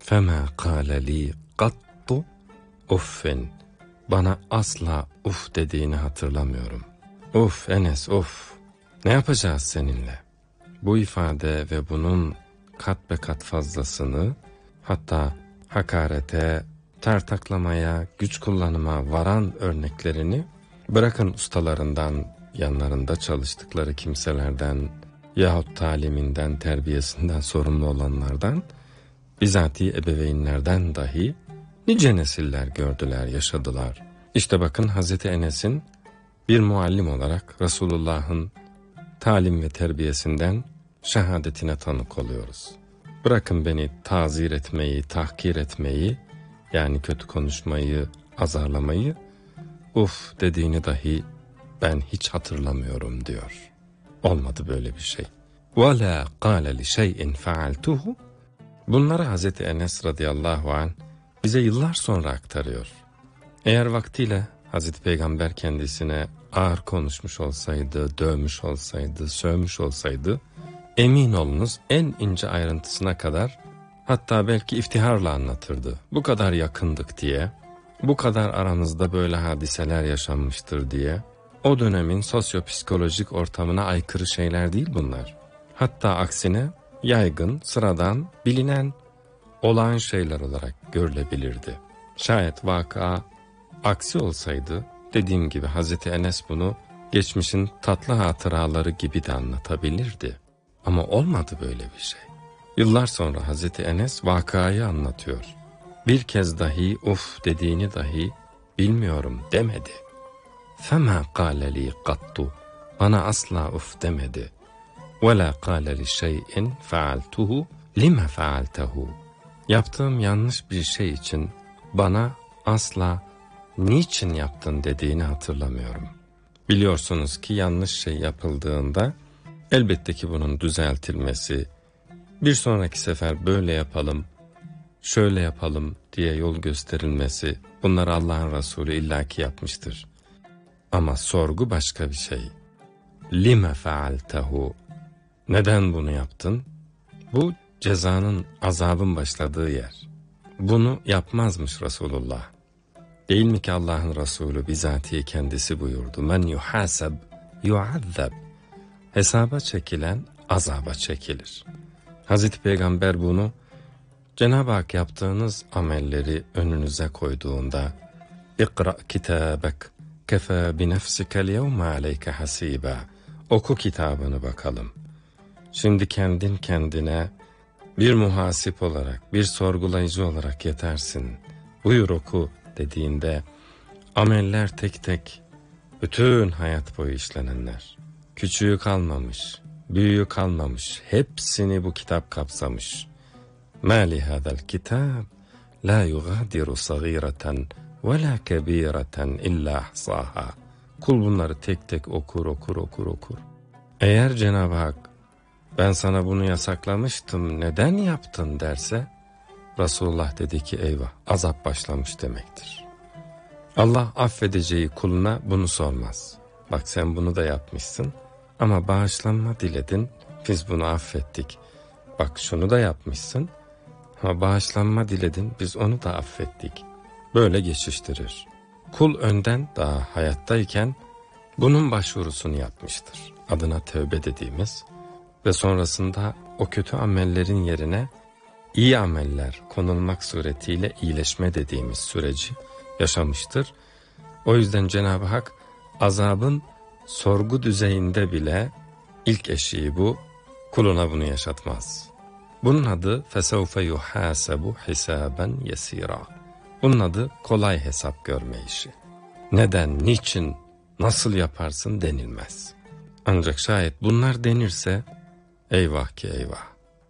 فَمَا قَالَ لِي قَطُّ اُفٍّ Bana asla uf dediğini hatırlamıyorum. Uf Enes, uf. Ne yapacağız seninle? Bu ifade ve bunun kat be kat fazlasını, hatta hakarete, tartaklamaya, güç kullanıma varan örneklerini bırakın ustalarından, yanlarında çalıştıkları kimselerden yahut taliminden, terbiyesinden sorumlu olanlardan, bizatihi ebeveynlerden dahi nice nesiller gördüler, yaşadılar. İşte bakın Hazreti Enes'in bir muallim olarak Resulullah'ın talim ve terbiyesinden şehadetine tanık oluyoruz. Bırakın beni tazir etmeyi, tahkir etmeyi, yani kötü konuşmayı, azarlamayı, uf dediğini dahi ben hiç hatırlamıyorum diyor. Olmadı böyle bir şey. وَلَا قَالَ لِشَيْءٍ فَعَلْتُهُ Bunları Hazreti Enes radıyallahu anh bize yıllar sonra aktarıyor. Eğer vaktiyle Hazreti Peygamber kendisine ağır konuşmuş olsaydı, dövmüş olsaydı, sövmüş olsaydı, emin olunuz en ince ayrıntısına kadar, hatta belki iftiharla anlatırdı. Bu kadar yakındık diye, bu kadar aramızda böyle hadiseler yaşanmıştır diye. O dönemin sosyopsikolojik ortamına aykırı şeyler değil bunlar. Hatta aksine yaygın, sıradan, bilinen, olağan şeyler olarak görülebilirdi. Şayet vaka aksi olsaydı, dediğim gibi Hazreti Enes bunu geçmişin tatlı hatıraları gibi de anlatabilirdi. Ama olmadı böyle bir şey. Yıllar sonra Hazreti Enes vakayı anlatıyor. Bir kez dahi uf dediğini dahi bilmiyorum demedi. فَمَا قَالَ لِي قَطُّ Bana asla uf demedi. وَلَا قَالَ لِشَيْءٍ فَعَلْتُهُ لِمَ فَعَلْتَهُ Yaptığım yanlış bir şey için bana asla niçin yaptın dediğini hatırlamıyorum. Biliyorsunuz ki yanlış şey yapıldığında elbette ki bunun düzeltilmesi, bir sonraki sefer böyle yapalım, şöyle yapalım diye yol gösterilmesi, bunları Allah'ın Resulü illaki yapmıştır. Ama sorgu başka bir şey. Lime fealtehu Neden bunu yaptın? Bu cezanın, azabın başladığı yer. Bunu yapmazmış Resulullah. Değil mi ki Allah'ın Resulü bizatihi kendisi buyurdu. Men yuhaseb yuazzeb Hesaba çekilen azaba çekilir. Hazreti Peygamber bunu Cenab-ı Hak yaptığınız amelleri önünüze koyduğunda İkra kitabek kefe bi nefsikel yevme aleyke hasiba Oku kitabını bakalım. Şimdi kendin kendine bir muhasip olarak, bir sorgulayıcı olarak yetersin. Buyur oku dediğinde ameller tek tek, bütün hayat boyu işlenenler, küçüğü kalmamış, büyüğü kalmamış, hepsini bu kitap kapsamış. مَا لِهَذَا الْكِتَابِ لَا يُغَادِرُ صَغِيرَةً وَلَا كَبِيرَةً اِلَّا احْصَاهَا Kul bunları tek tek okur. Eğer Cenab-ı Hak ben sana bunu yasaklamıştım neden yaptın derse, Resulullah dedi ki eyvah azap başlamış demektir. Allah affedeceği kuluna bunu sormaz. Bak sen bunu da yapmışsın ama bağışlanma diledin, biz bunu affettik. Bak şunu da yapmışsın ama bağışlanma diledin, biz onu da affettik. Böyle geçiştirir. Kul önden daha hayattayken bunun başvurusunu yapmıştır. Adına tövbe dediğimiz ve sonrasında o kötü amellerin yerine iyi ameller konulmak suretiyle iyileşme dediğimiz süreci yaşamıştır. O yüzden Cenab-ı Hak azabın sorgu düzeyinde bile ilk eşiği bu, kuluna bunu yaşatmaz. Bunun adı فَسَوْفَ يُحَاسَبُ حِسَابًا يَسِيرًا Bunun adı kolay hesap görme işi. Neden, niçin, nasıl yaparsın denilmez. Ancak şayet bunlar denirse eyvah ki eyvah,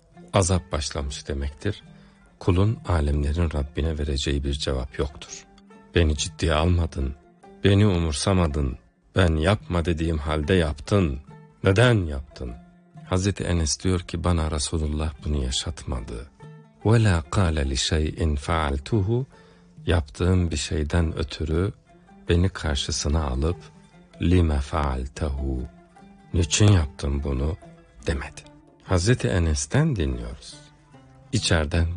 azap başlamış demektir. Kulun alemlerin Rabbine vereceği bir cevap yoktur. Beni ciddiye almadın, beni umursamadın, ben yapma dediğim halde yaptın. Neden yaptın? Hazreti Enes diyor ki bana Resulullah bunu yaşatmadı. وَلَا قَالَ لِشَيْءٍ فَعَلْتُهُ Yaptığım bir şeyden ötürü beni karşısına alıp لِمَ فَعَلْتَهُ Niçin yaptın bunu demedi. Hazreti Enes'ten dinliyoruz. İçeriden